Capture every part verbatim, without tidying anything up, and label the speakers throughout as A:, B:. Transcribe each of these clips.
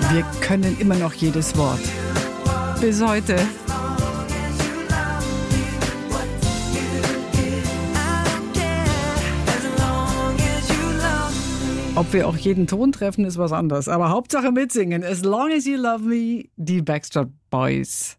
A: Wir können immer noch jedes Wort. Bis heute. Ob wir auch jeden Ton treffen, ist was anderes. Aber Hauptsache mitsingen. As long as you love me, die Backstreet Boys.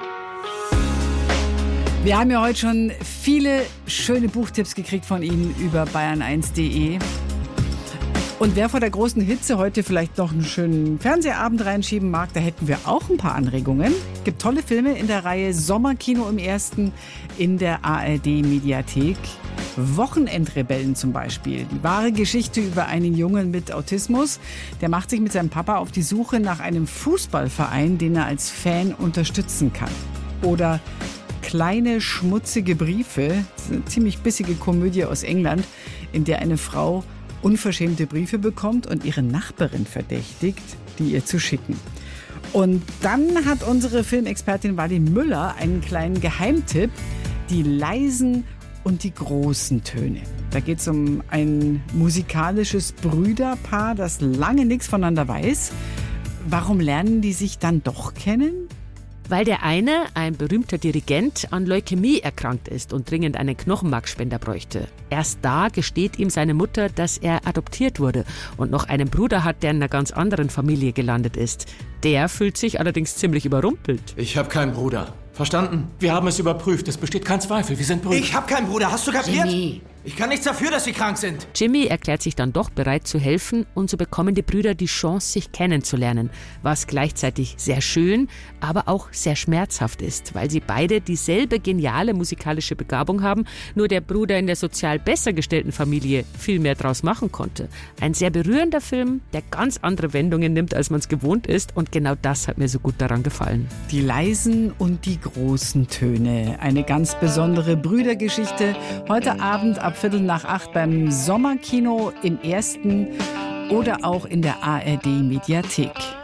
A: Wir haben ja heute schon viele schöne Buchtipps gekriegt von Ihnen über bayern eins punkt de. Und wer vor der großen Hitze heute vielleicht noch einen schönen Fernsehabend reinschieben mag, da hätten wir auch ein paar Anregungen. Es gibt tolle Filme in der Reihe Sommerkino im Ersten in der A R D-Mediathek. Wochenendrebellen zum Beispiel. Die wahre Geschichte über einen Jungen mit Autismus. Der macht sich mit seinem Papa auf die Suche nach einem Fußballverein, den er als Fan unterstützen kann. Oder Kleine schmutzige Briefe. Das ist eine ziemlich bissige Komödie aus England, in der eine Frau unverschämte Briefe bekommt und ihre Nachbarin verdächtigt, die ihr zu schicken. Und dann hat unsere Filmexpertin Wally Müller einen kleinen Geheimtipp. Die leisen und die großen Töne. Da geht es um ein musikalisches Brüderpaar, das lange nichts voneinander weiß. Warum lernen die sich dann doch kennen?
B: Weil der eine, ein berühmter Dirigent, an Leukämie erkrankt ist und dringend einen Knochenmarkspender bräuchte. Erst da gesteht ihm seine Mutter, dass er adoptiert wurde und noch einen Bruder hat, der in einer ganz anderen Familie gelandet ist. Der fühlt sich allerdings ziemlich überrumpelt.
C: Ich habe keinen Bruder. Verstanden? Wir haben es überprüft. Es besteht kein Zweifel. Wir sind Brüder.
D: Ich habe keinen Bruder. Hast du kapiert?
B: Jimmy.
D: Ich kann nichts dafür, dass sie krank sind.
B: Jimmy erklärt sich dann doch bereit zu helfen und so bekommen die Brüder die Chance, sich kennenzulernen, was gleichzeitig sehr schön, aber auch sehr schmerzhaft ist, weil sie beide dieselbe geniale musikalische Begabung haben, nur der Bruder in der sozial besser gestellten Familie viel mehr draus machen konnte. Ein sehr berührender Film, der ganz andere Wendungen nimmt, als man es gewohnt ist, und genau das hat mir so gut daran gefallen.
A: Die leisen und die großen Töne. Eine ganz besondere Brüdergeschichte. Heute Abend ab Viertel nach acht beim Sommerkino im Ersten oder auch in der A R D-Mediathek.